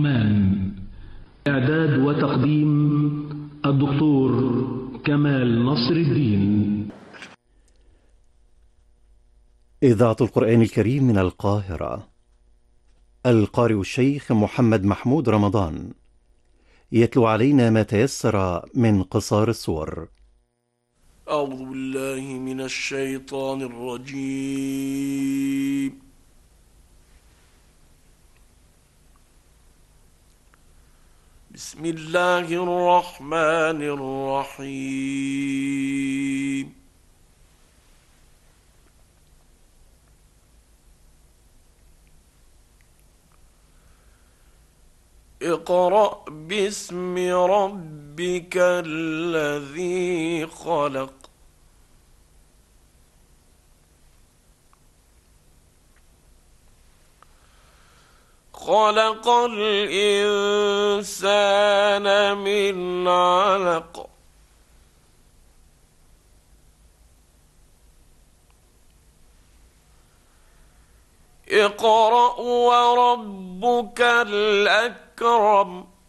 إعداد وتقديم الدكتور كمال نصر الدين. إذاعة القرآن الكريم من القاهرة. القارئ الشيخ محمد محمود رمضان يتلو علينا ما تيسر من قصار السور. أعوذ بالله من الشيطان الرجيم. بسم الله الرحمن الرحيم. اقرأ باسم ربك الذي خلق. خلق الإنسان من علق. اقرأ وربك الأكرم.